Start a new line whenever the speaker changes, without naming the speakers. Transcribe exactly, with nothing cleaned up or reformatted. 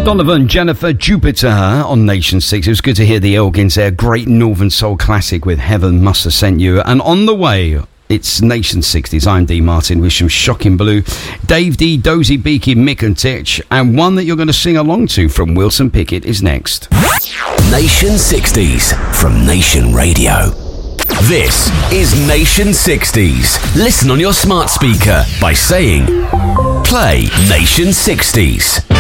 Donovan, Jennifer, Jupiter on Nation six. It was good to hear the Elgins there. Great Northern Soul classic with Heaven Must Have Sent You. And on the way, it's Nation sixties. I'm D. Martin with some Shocking Blue, Dave D, Dozy Beaky, Mick and Titch, and one that you're going to sing along to from Wilson Pickett is next.
Nation sixties from Nation Radio. This is Nation sixties. Listen on your smart speaker by saying, play Nation sixties.